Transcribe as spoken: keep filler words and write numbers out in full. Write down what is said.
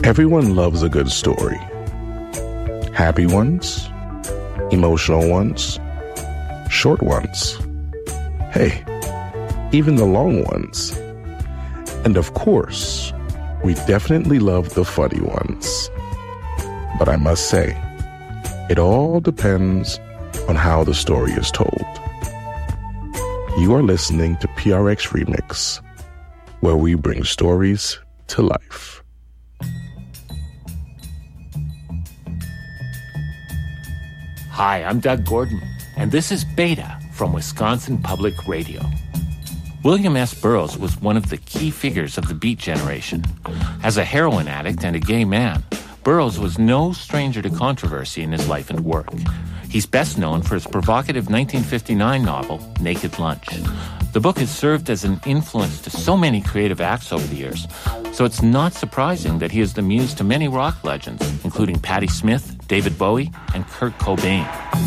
Everyone loves a good story. Happy ones, emotional ones, short ones. Hey, even the long ones. And of course, we definitely love the funny ones. But I must say, it all depends on how the story is told. You are listening to P R X Remix, where we bring stories to life. Hi, I'm Doug Gordon, and this is Beta from Wisconsin Public Radio. William S. Burroughs was one of the key figures of the Beat generation. As a heroin addict and a gay man, Burroughs was no stranger to controversy in his life and work. He's best known for his provocative nineteen fifty-nine novel, Naked Lunch. The book has served as an influence to so many creative acts over the years, so it's not surprising that he is the muse to many rock legends, including Patti Smith, David Bowie, and Kurt Cobain.